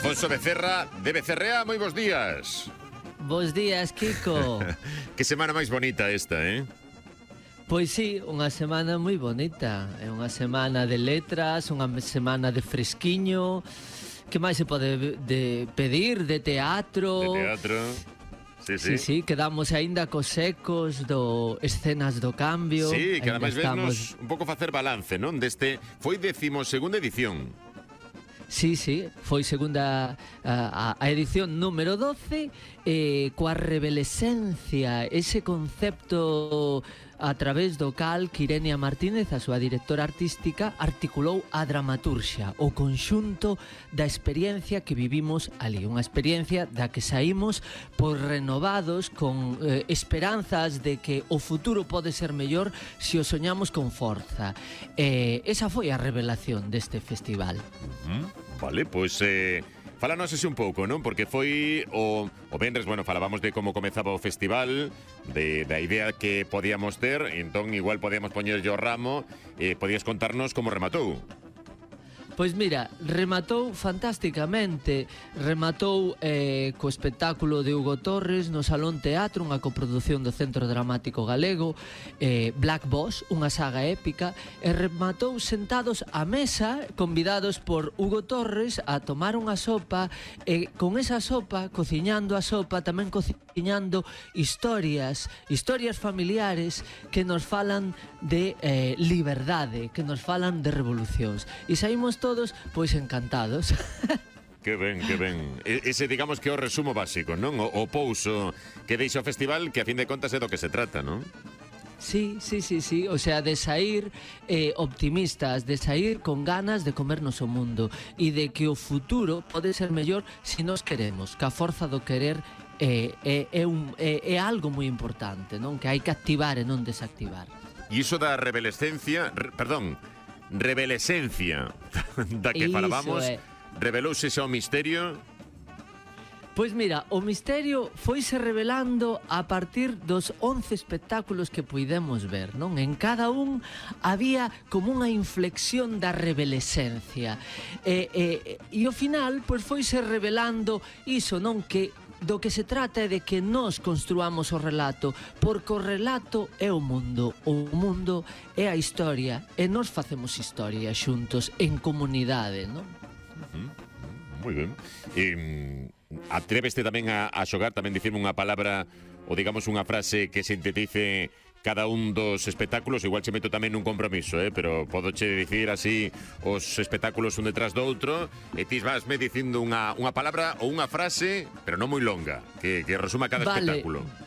Alfonso Becerra, de Becerrea, moi bons días. Bos días, Kiko. Que semana máis bonita esta, Pois sí, unha semana moi bonita. É unha semana de letras, unha semana de fresquiño. Que máis se pode pedir? De teatro. De teatro. Sí, quedamos aínda cos ecos do Escenas do Cambio. Sí, que ademais vesnos un pouco facer balance, non? Deste, foi 12ª edición. Sí, foi segunda a edición número 12 coa revelescencia, ese concepto a través do cal Quirenia Martínez, a súa directora artística, articulou a dramaturxia, o conxunto da experiencia que vivimos ali, unha experiencia da que saímos por renovados, con esperanzas de que o futuro pode ser mellor se o soñamos con forza. Esa foi a revelación deste festival. Vale, pois fálanos ese un pouco, non? Porque foi o venres, bueno, falábamos de como comezaba o festival, da idea que podíamos ter, entón igual podíamos poñerlle o ramo, podías contarnos como rematou. Pois mira, rematou fantásticamente. Rematou co espectáculo de Hugo Torres no Salón Teatro, unha coproducción do Centro Dramático Galego, Black Boss, unha saga épica, e rematou sentados á mesa, convidados por Hugo Torres a tomar unha sopa, e con esa sopa, cociñando a sopa, tamén cociñando historias familiares que nos falan de liberdade, que nos falan de revolucións. E saímos todos, pois, encantados. Que ben, que ben. Ese, digamos, que é o resumo básico, non? O pouso que deixa o festival, que a fin de contas é do que se trata, non? Sí. O sea, de sair optimistas, de sair con ganas de comernos o mundo e de que o futuro pode ser mellor se nos queremos, que a forza do querer é algo moi importante, non? Que hai que activar e non desactivar. E iso da revelescencia, revelescencia da que falábamos, revelouse xa o misterio. Pois mira, o misterio foise revelando a partir dos 11 espectáculos que puidemos ver, non? En cada un había como unha inflexión da revelescencia. E ao final, pois foise revelando iso, non? Que do que se trata é de que nós construamos o relato, porque o relato é o mundo é a historia, e nós facemos historia xuntos, en comunidade, non? Moi ben. Atréveste tamén a xogar, tamén dicirme unha palabra, ou digamos unha frase que sintetice cada un dos espectáculos. Igual che meto tamén un compromiso, pero podo che dicir así os espectáculos un detrás do outro, e ti vasme dicindo unha palabra ou unha frase, pero non moi longa, que resuma cada espectáculo.